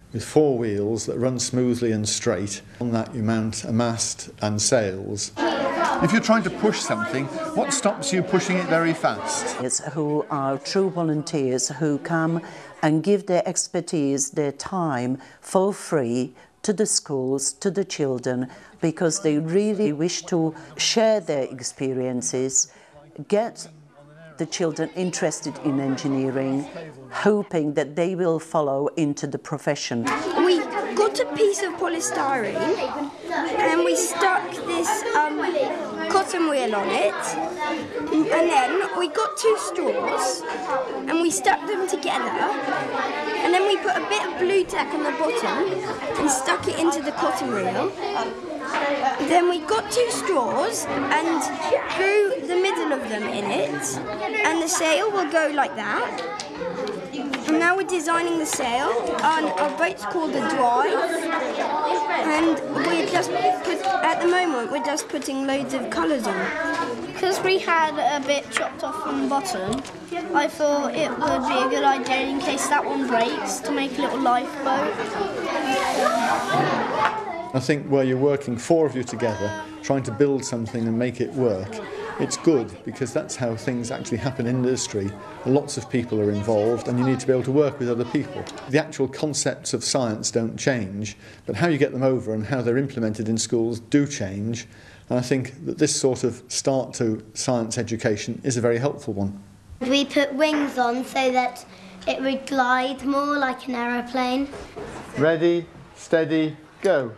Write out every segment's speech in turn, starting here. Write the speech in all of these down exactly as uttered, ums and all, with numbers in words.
with four wheels that run smoothly and straight. On that you mount a mast and sails. If you're trying to push something, what stops you pushing it very fast? Who are true volunteers who come and give their expertise, their time for free to the schools, to the children, because they really wish to share their experiences, get the children interested in engineering, hoping that they will follow into the profession. We got a piece of polystyrene and we stuck this um, cotton wheel on it, and then we got two straws and we stuck them together, and then we put a bit of blue tack on the bottom and stuck it into the cotton reel. Then we got two straws and drew the middle of them in it, and the sail will go like that. And now we're designing the sail, and our boat's called a drive, and we're just put, at the moment we're just putting loads of colours on. Because we had a bit chopped off from the bottom, I thought it would be a good idea in case that one breaks to make a little lifeboat. I think where you're working, four of you together, trying to build something and make it work, it's good because that's how things actually happen in industry. Lots of people are involved and you need to be able to work with other people. The actual concepts of science don't change, but how you get them over and how they're implemented in schools do change. And I think that this sort of start to science education is a very helpful one. We put wings on so that it would glide more like an aeroplane. Ready, steady, go.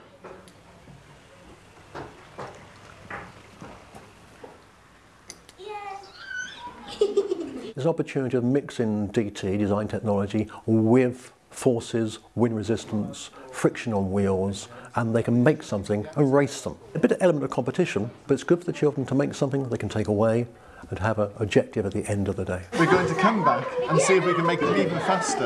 There's an opportunity of mixing D T, design technology, with forces, wind resistance, friction on wheels, and they can make something and race them. A bit of element of competition, but it's good for the children to make something they can take away and have an objective at the end of the day. We're going to come back and see if we can make it even faster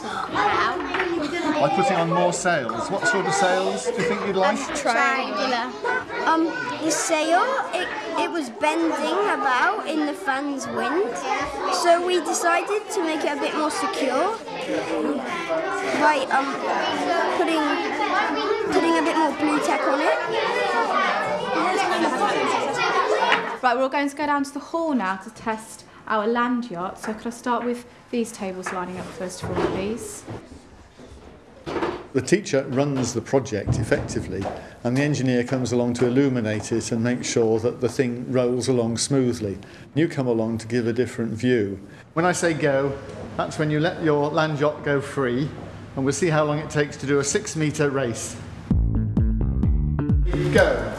by putting on more sails. What sort of sails do you think you'd like? Triangular. Um, the sail, it, it was bending about in the fan's wind, so we decided to make it a bit more secure by um, putting, putting a bit more blue tack on it. Right, we're all going to go down to the hall now to test our land yacht. So could I start with these tables lining up first of all, please? The teacher runs the project effectively and the engineer comes along to illuminate it and make sure that the thing rolls along smoothly. You come along to give a different view. When I say go, that's when you let your land yacht go free, and we'll see how long it takes to do a six metre race. Go.